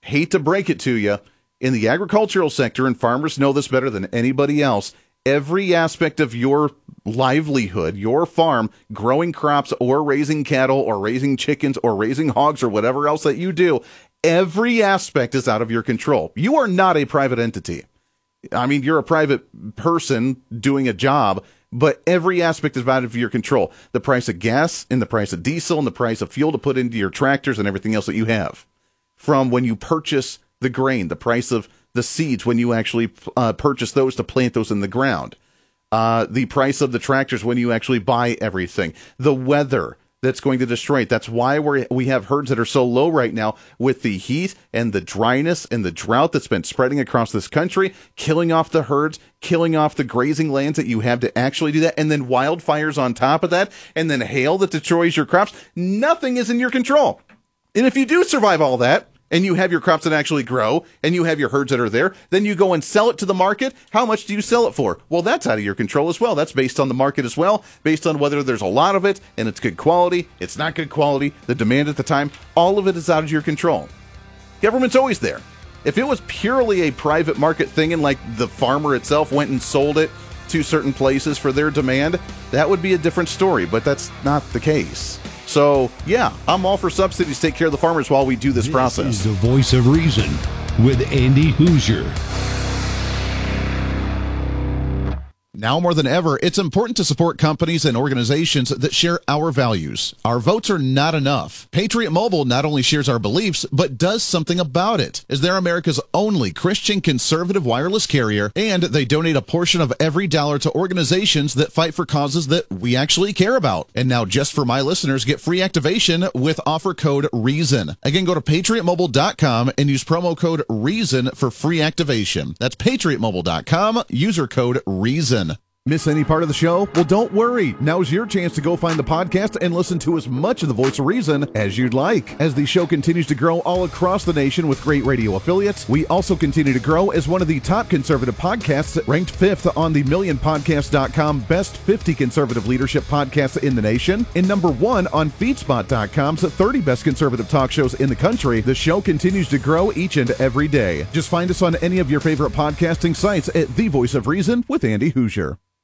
hate to break it to you, in the agricultural sector, and farmers know this better than anybody else, every aspect of your livelihood, your farm, growing crops or raising cattle or raising chickens or raising hogs or whatever else that you do, every aspect is out of your control. You are not a private entity. I mean, you're a private person doing a job, but every aspect is out of your control. The price of gas and the price of diesel and the price of fuel to put into your tractors and everything else that you have. From when you purchase the grain, the price of the seeds when you actually purchase those to plant those in the ground, the price of the tractors when you actually buy everything, the weather that's going to destroy it. That's why we have herds that are so low right now with the heat and the dryness and the drought that's been spreading across this country, killing off the herds, killing off the grazing lands that you have to actually do that, and then wildfires on top of that, and then hail that destroys your crops. Nothing is in your control. And if you do survive all that, and you have your crops that actually grow, and you have your herds that are there, then you go and sell it to the market. How much do you sell it for? Well, that's out of your control as well. That's based on the market as well, based on whether there's a lot of it, and it's good quality, it's not good quality, the demand at the time. All of it is out of your control. Government's always there. If it was purely a private market thing, and like the farmer itself went and sold it to certain places for their demand, that would be a different story, but that's not the case. So, yeah, I'm all for subsidies to take care of the farmers while we do this process. This is the Voice of Reason with Andy Hoosier. Now more than ever, it's important to support companies and organizations that share our values. Our votes are not enough. Patriot Mobile not only shares our beliefs, but does something about it, as they're America's only Christian conservative wireless carrier, and they donate a portion of every dollar to organizations that fight for causes that we actually care about. And now, just for my listeners, get free activation with offer code REASON. Again, go to patriotmobile.com and use promo code REASON for free activation. That's patriotmobile.com, user code REASON. Miss any part of the show? Well, don't worry. Now's your chance to go find the podcast and listen to as much of the Voice of Reason as you'd like. As the show continues to grow all across the nation with great radio affiliates, we also continue to grow as one of the top conservative podcasts, ranked 5th on the MillionPodcast.com Best 50 Conservative Leadership Podcasts in the nation, and number 1 on FeedSpot.com's 30 Best Conservative Talk Shows in the country. The show continues to grow each and every day. Just find us on any of your favorite podcasting sites at The Voice of Reason with Andy Hoosier.